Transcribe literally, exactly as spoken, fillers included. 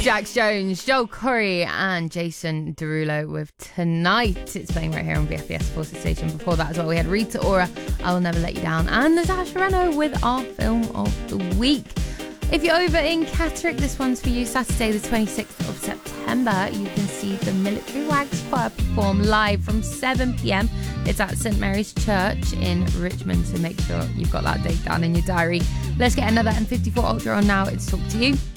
Jax Jones, Joel Corey and Jason Derulo with Tonight. It's playing right here on B F B S Forces Station. Before that as well, we had Rita Ora, I Will Never Let You Down, and Natasha Reno with our film of the week. If you're over in Catterick, this one's for you. Saturday the twenty-sixth of September, you can see the Military Wags Choir perform live from seven p.m. It's at St Mary's Church in Richmond, so make sure you've got that date down in your diary. Let's get another N fifty-four Ultra on now. It's Talk to You.